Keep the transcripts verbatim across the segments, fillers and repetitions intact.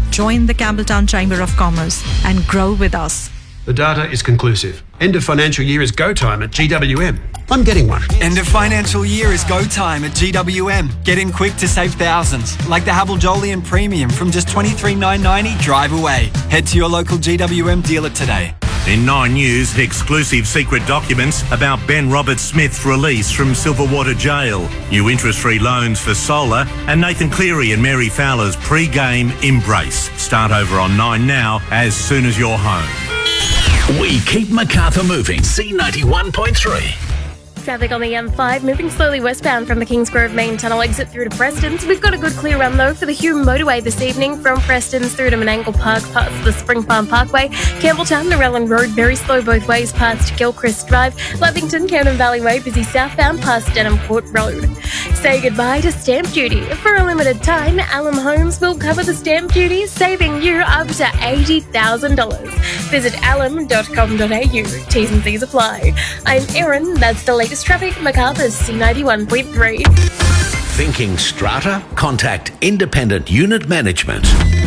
Join the Campbelltown Chamber of Commerce and grow with us. The data is conclusive. End of financial year is go time at G W M. I'm getting one. End of financial year is go time at G W M. Get in quick to save thousands, like the Havel Jolyon Premium from just twenty-three thousand nine hundred ninety drive away. Head to your local G W M dealer today. In Nine News, exclusive secret documents about Ben Robert-Smith's release from Silverwater Jail, new interest-free loans for solar, and Nathan Cleary and Mary Fowler's pre-game embrace. Start over on Nine now, as soon as you're home. We keep Macarthur moving. C ninety-one point three. Traffic on the M five moving slowly westbound from the Kingsgrove main tunnel exit through to Preston's. We've got a good clear run though for the Hume motorway this evening from Preston's through to Menangle Park past the Spring Farm Parkway. Campbelltown to Rellan Road very slow both ways past Gilchrist Drive. Lavington, Camden Valley Way busy southbound past Denham Court Road. Say goodbye to stamp duty. For a limited time, Alum Homes will cover the stamp duty, saving you up to eighty thousand dollars. Visit alum dot com dot a u. T's and C's apply. I'm Erin. That's the latest traffic. Macarthur's C ninety-one point three. Thinking strata? Contact Independent Unit Management.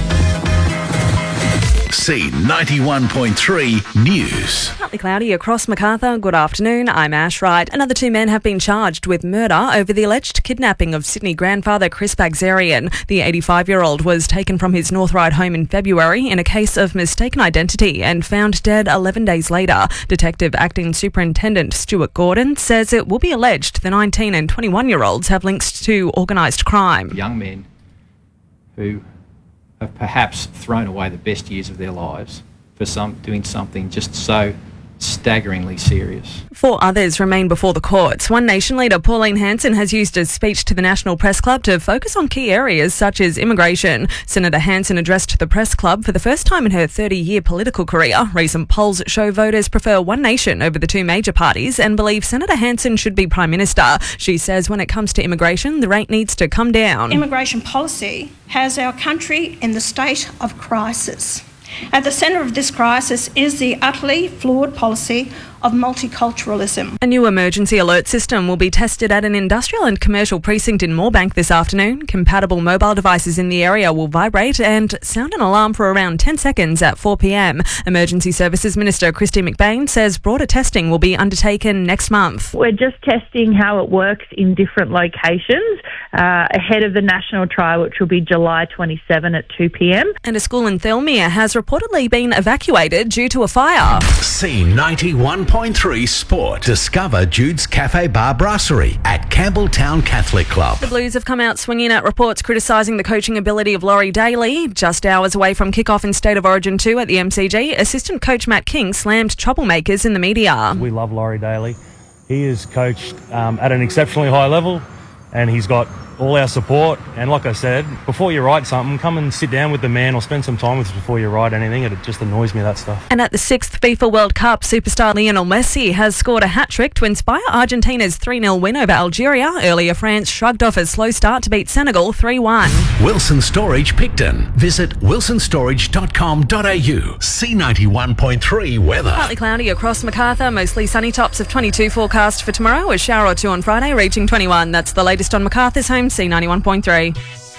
C ninety-one point three News. Partly cloudy across Macarthur. Good afternoon. I'm Ash Wright. Another two men have been charged with murder over the alleged kidnapping of Sydney grandfather Chris Bagzerian. The eighty-five-year-old was taken from his North Ryde home in February in a case of mistaken identity and found dead eleven days later. Detective Acting Superintendent Stuart Gordon says it will be alleged the nineteen and twenty-one-year-olds have links to organised crime. Young men who have perhaps thrown away the best years of their lives for some doing something just so staggeringly serious. Four others remain before the courts. One Nation leader, Pauline Hanson, has used a speech to the National Press Club to focus on key areas such as immigration. Senator Hanson addressed the Press Club for the first time in her thirty-year political career. Recent polls show voters prefer One Nation over the two major parties and believe Senator Hanson should be Prime Minister. She says when it comes to immigration, the rate needs to come down. Immigration policy has our country in the state of crisis. At the centre of this crisis is the utterly flawed policy of multiculturalism. A new emergency alert system will be tested at an industrial and commercial precinct in Moorebank this afternoon. Compatible mobile devices in the area will vibrate and sound an alarm for around ten seconds at four p m. Emergency Services Minister Christy McBain says broader testing will be undertaken next month. We're just testing how it works in different locations uh, ahead of the national trial, which will be July twenty-seventh at two p m. And a school in Thelmere has reportedly been evacuated due to a fire. C ninety-one point three Sport. Discover Jude's Cafe Bar Brasserie at Campbelltown Catholic Club. The Blues have come out swinging at reports criticising the coaching ability of Laurie Daly. Just hours away from kick-off in State of Origin two at the M C G, assistant coach Matt King slammed troublemakers in the media. We love Laurie Daly. He is coached um, at an exceptionally high level and he's got all our support. And like I said, before you write something, come and sit down with the man or spend some time with us before you write anything. It just annoys me, that stuff. And at the sixth FIFA World Cup, superstar Lionel Messi has scored a hat-trick to inspire Argentina's three nil win over Algeria. Earlier, France shrugged off a slow start to beat Senegal three one. Wilson Storage Picton. Visit wilson storage dot com dot a u. C ninety-one point three weather. Partly cloudy across Macarthur, mostly sunny, tops of twenty-two forecast for tomorrow. A shower or two on Friday, reaching twenty-one. That's the latest on Macarthur's home, C ninety-one point three.